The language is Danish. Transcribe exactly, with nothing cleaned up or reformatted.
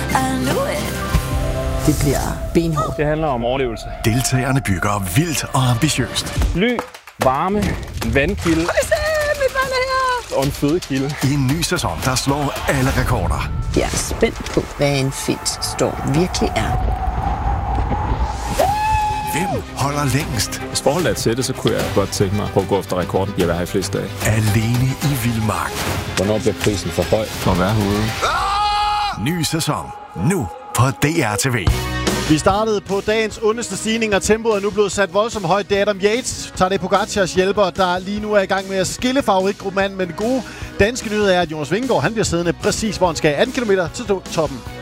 Det bliver benhårdt. Det handler om overlevelse. Deltagerne bygger vildt og ambitiøst. Ly, varme, vandkilde og en fødekilde. I en ny sæson, der slår alle rekorder. Jeg er spændt på, hvad en Finsk-storm virkelig er. Hvem holder længst? Hvis forholdet er til det, så kunne jeg godt tænke mig at gå efter rekorden. Jeg vil have i flest dage. Alene i vildmark. Hvornår bliver prisen for høj for at være herude? Ah! Ny sæson. Nu på D R T V. Vi startede på dagens ondeste stigning, og tempoet er nu blevet sat voldsomt højt. Det er Adam Yates, Tadej Pogacars hjælper, der lige nu er i gang med at skille favoritgruppen. Men det gode danske nyhed er, at Jonas Vingegaard han bliver siddende præcis, hvor han skal atten kilometer til toppen.